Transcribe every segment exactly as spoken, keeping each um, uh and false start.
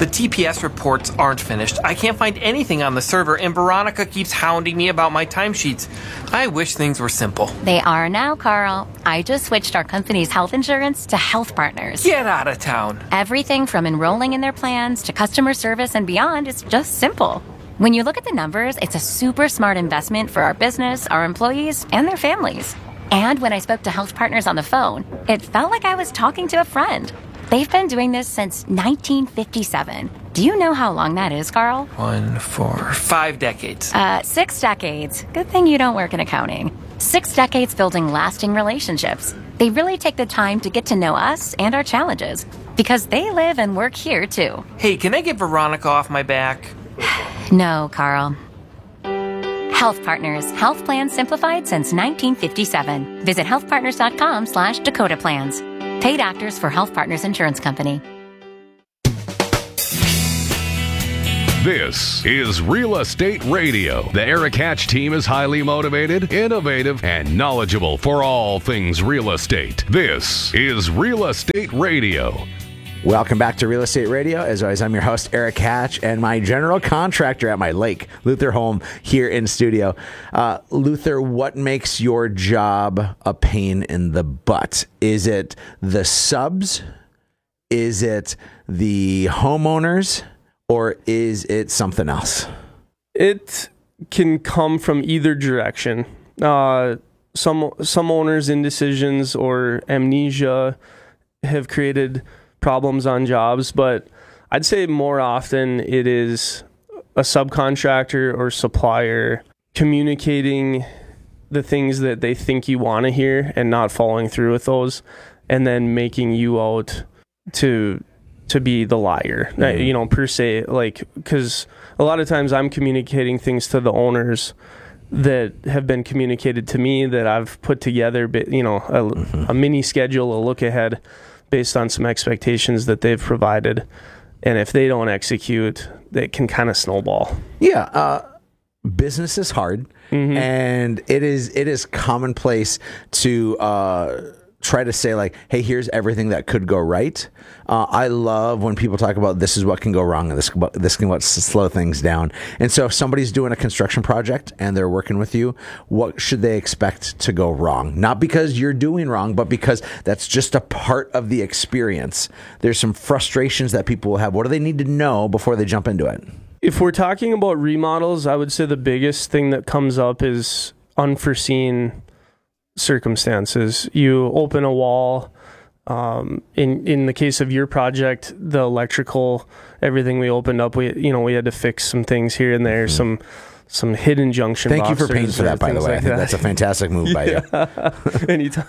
The T P S reports aren't finished. I can't find anything on the server, and Veronica keeps hounding me about my timesheets. I wish things were simple. They are now, Carl. I just switched our company's health insurance to Health Partners. Get out of town. Everything from enrolling in their plans to customer service and beyond is just simple. When you look at the numbers, it's a super smart investment for our business, our employees, and their families. And when I spoke to Health Partners on the phone, it felt like I was talking to a friend. They've been doing this since nineteen fifty-seven. Do you know how long that is, Carl? One, four, five decades. Uh, six decades. Good thing you don't work in accounting. Six decades building lasting relationships. They really take the time to get to know us and our challenges because they live and work here, too. Hey, can I get Veronica off my back? No, Carl. Health Partners. Health plans simplified since nineteen fifty-seven. Visit healthpartners.com slash Dakota Plans. Paid actors for Health Partners Insurance Company. This is Real Estate Radio. The Eric Hatch team is highly motivated, innovative, and knowledgeable for all things real estate. This is Real Estate Radio. Welcome back to Real Estate Radio. As always, I'm your host, Eric Hatch, and my general contractor at my lake, Luther Holm, here in studio. Uh, Luther, what makes your job a pain in the butt? Is it the subs? Is it the homeowners? Or is it something else? It can come from either direction. Uh, some some owners' indecisions or amnesia have created problems on jobs, but I'd say more often it is a subcontractor or supplier communicating the things that they think you want to hear and not following through with those, and then making you out to to be the liar, mm-hmm. you know, per se, like, because a lot of times I'm communicating things to the owners that have been communicated to me that I've put together, you know, a, mm-hmm. a mini schedule, a look ahead based on some expectations that they've provided. And if they don't execute, it can kind of snowball. Yeah. Uh, business is hard, mm-hmm. and it is, it is commonplace to, uh, try to say like, hey, here's everything that could go right. Uh, I love when people talk about this is what can go wrong and this this can what slow things down. And so if somebody's doing a construction project and they're working with you, what should they expect to go wrong? Not because you're doing wrong, but because that's just a part of the experience. There's some frustrations that people will have. What do they need to know before they jump into it? If we're talking about remodels, I would say the biggest thing that comes up is unforeseen circumstances. You open a wall. Um, in in the case of your project, the electrical, everything we opened up, we you know we had to fix some things here and there, mm-hmm. some some hidden junction. Thank you for paying for that, by the way. Like I think that. That's a fantastic move by yeah. you. Anytime.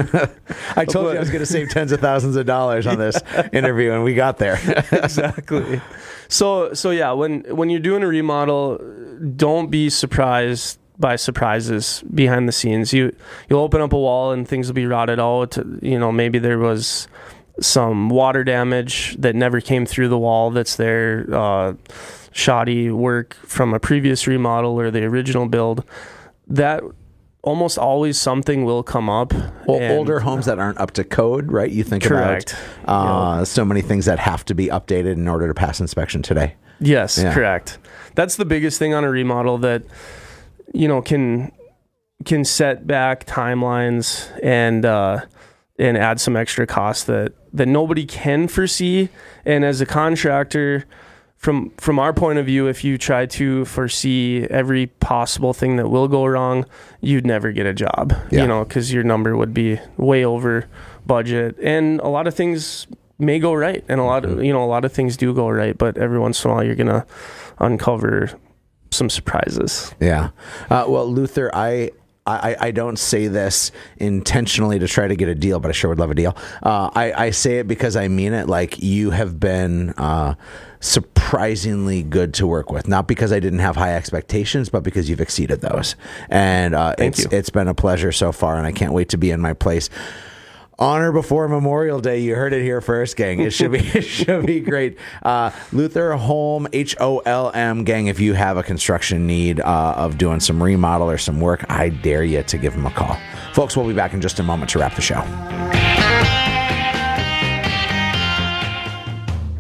I told but, you I was going to save tens of thousands of dollars on this yeah. interview, and we got there. Exactly. So so yeah, when when you're doing a remodel, don't be surprised by surprises behind the scenes. You you'll open up a wall and things will be rotted out. You know, maybe there was some water damage that never came through the wall that's there, uh, shoddy work from a previous remodel or the original build. That almost always something will come up. Well, and, older homes that aren't up to code, right? You think correct. about uh, yep. so many things that have to be updated in order to pass inspection today. Yes, yeah. correct. That's the biggest thing on a remodel that you know, can can set back timelines and uh, and add some extra costs that, that nobody can foresee. And as a contractor, from from our point of view, if you try to foresee every possible thing that will go wrong, you'd never get a job. Yeah. You know, because your number would be way over budget, and a lot of things may go right, and a lot of you know a lot of things do go right, but every once in a while you're gonna uncover some surprises. Yeah. Uh, well, Luther, I, I I don't say this intentionally to try to get a deal, but I sure would love a deal. Uh, I, I say it because I mean it. Like, you have been uh, surprisingly good to work with. Not because I didn't have high expectations, but because you've exceeded those. And uh, Thank it's you. it's been a pleasure so far, and I can't wait to be in my place. Honor before Memorial Day. You heard it here first, gang. It should be it should be great. Uh, Luther Holm, H O L M, gang. If you have a construction need uh, of doing some remodel or some work, I dare you to give him a call. Folks, we'll be back in just a moment to wrap the show.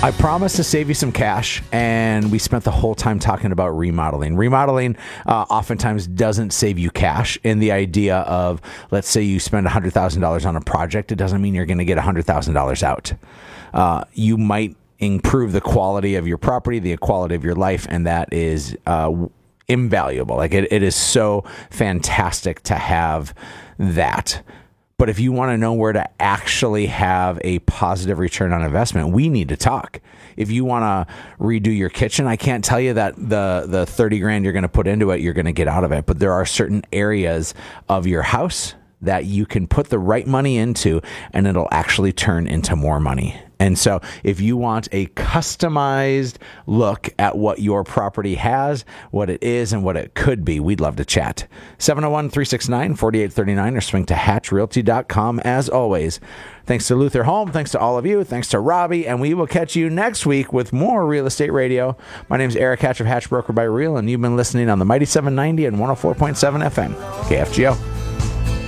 I promised to save you some cash, and we spent the whole time talking about remodeling. Remodeling uh, oftentimes doesn't save you cash in the idea of, let's say you spend one hundred thousand dollars on a project. It doesn't mean you're going to get one hundred thousand dollars out. Uh, you might improve the quality of your property, the quality of your life, and that is uh, invaluable. Like it, it is so fantastic to have that. But if you want to know where to actually have a positive return on investment, we need to talk. If you want to redo your kitchen, I can't tell you that the the thirty grand you're going to put into it, you're going to get out of it. But there are certain areas of your house that you can put the right money into, and it'll actually turn into more money. And so if you want a customized look at what your property has, what it is, and what it could be, we'd love to chat. seven oh one, three six nine, four eight three nine or swing to hatch realty dot com as always. Thanks to Luther Home. Thanks to all of you. Thanks to Robbie. And we will catch you next week with more Real Estate Radio. My name is Eric Hatch of Hatch Broker by Real, and you've been listening on the Mighty seven ninety and one oh four point seven F M. K F G O.